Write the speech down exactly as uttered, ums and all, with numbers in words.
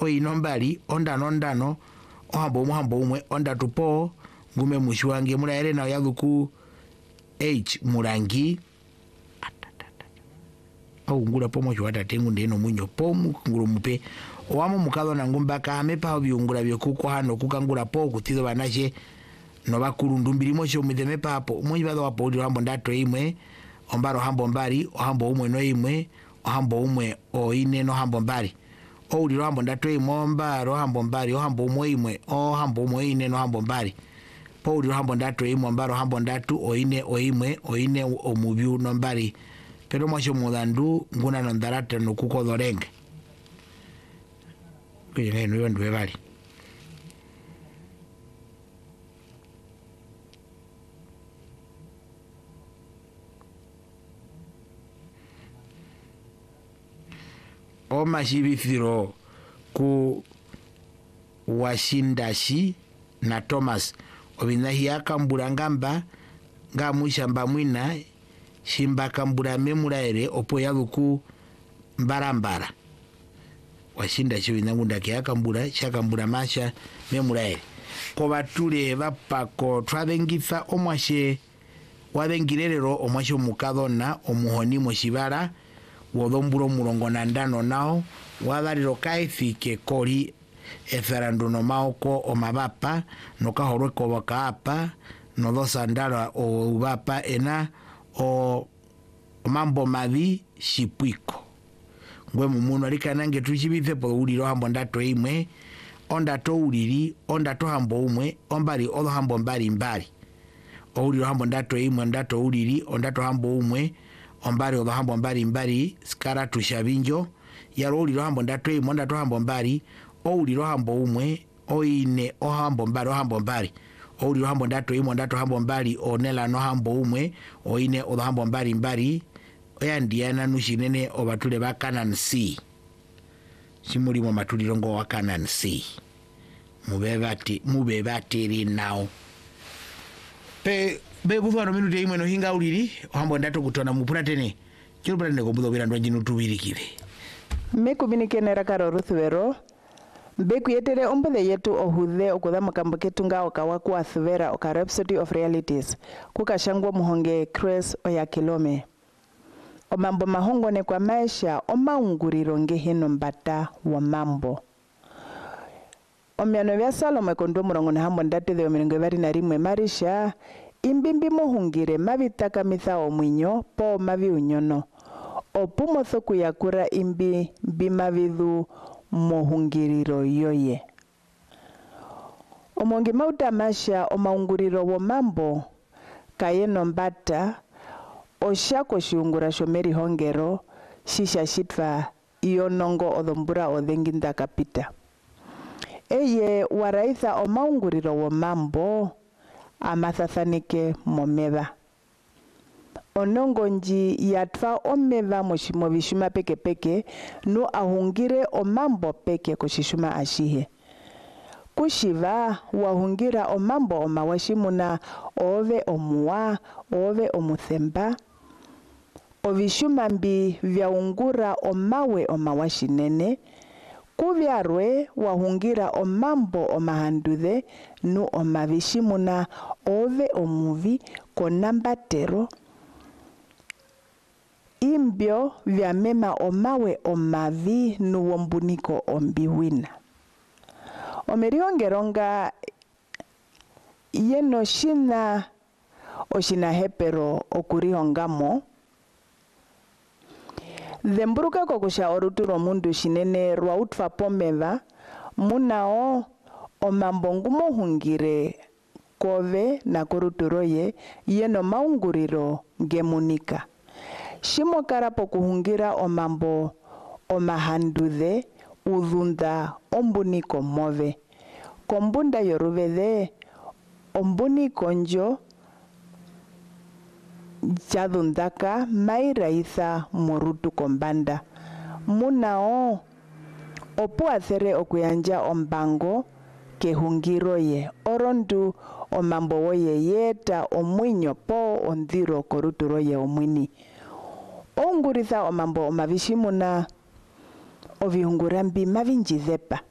oino mbali ondano ndano ohambo umwe hambo umwe ondatu po ngume mushiwange mulaere na yaluku H murangi au ngula pomo chwata tengu ndeno munyo pomu ngulu mupe owamu mukalo na ngumbaka amepa obyungula byokuko hano kukangula po kutizo banache no bakulu ndumbiri mocho mudeme papo munyi bado wapo uli hambo ndato imwe ombaro hambo mbali ohambo umwe no imwe ohambo umwe o ine no hambo mbali o uli hambo ndato imwe ombaro hambo mbali ohambo umwe imwe o hambo umwe ine no hambo mbali po uli hambo ndato imwe ombaro hambo ndatu o ine o imwe o ine o mubyu no mbali pero mocho mudandu nguna no ndarata no kuko dorenge kwenye no yondu bali o mashibithiro ku washindashi na Thomas obinahi akambura ngamba nga mushamba mwina shimba kambura memuraere opo yaluku mbarambara washindashi winangunda ke akambura shakambura masha memuraere ko batule bapako twabengitha omwashe wabengirerero omwashe mukadona omuhoni moshibara wodomburo murongo na ndano nao wadariro kaifike kori eferanduno maoko o mabapa no kahorweko wakaapa no dosandara o ubapa ena o mambo mavi shipwiko ngwe mumuno alikanange tuchibife po uliro hambo ndato imwe ondato uliri ondato hambo umwe ombali odo hambo mbali mbali o uliro hambo ndato imwe ndato uliri ondato hambo umwe ombali odo hambo mbali mbali skara tushabinjo yaro uliro hambo ndato imwe ondato hambo mbali o uliro hambo umwe o ine o hambo mbali o hambo mbali o uliro hambo ndato imwe ondato hambo mbali o nela no hambo umwe o ine odo hambo mbali mbali oyandiana nushinene obatule ba Canaan C simuli mu matuliro ngo wa Canaan C mubebati mubebatiri nao pe bebuvano minute imwe no hinga uliri hambo ndato kutona mupura tene kiro brande ko budobira ndo jinu tubirikire mekubinikene karo ruthwero beku yetere ombole yetu ohuthe okutha makambo ketunga okawaku athvera oka Rhapsody of Realities kukashangwa muhonge Chris Oyakilome omambo mahongone kwa maisha omaunguriro ngeheno mbata wa mambo omyano vya Salome kondo murongo na hambo ndate de mirongo ibiri na rimwe marisha imbimbi muhungire mabitaka mitha omwinyo po mavi unyono opumo thoku yakura imbi bimavithu muhungiriro yoye omongi mauta masha omaunguriro wo mambo kayeno mbata oshako shiungura shomeri hongero shisha shitva iyo nongo odhombura odhenginda kapita eye waraitha omaunguriro wo mambo amathathanike momeva onongo nji yatva omeva moshimo vishuma peke peke nu ahungire omambo peke kushishuma ashihe kushiva wahungira omambo omawashimuna ove omuwa ove omuthemba ovishuma mbi vyaungura omawe omawashinene kuvyarwe wahungira omambo omahanduthe nu omavishimuna ove omuvi konambatero imbyo vyamema omawe omavi nuwombuniko ombiwina omeriongeronga yeno shina oshina hepero okurihongamo dhemburuka kokusha oruturo mundu shinene rwa utfa pomeva munao omambo ngumo hungire kove na koruturoye yeno maunguriro ngemunika shimo karapo kuhungira omambo omahanduthe udhunda ombuniko move kombunda yoruvede ombuniko njo jadhundaka mairaitha morutu kombanda munao opu athere okuyanja ombango kehungiro ye orondu omambo woye yeta omwinyo po ondhiro koruturo ye omwini onguritha omambo omavishimuna ovihungura mbi mavinjithepa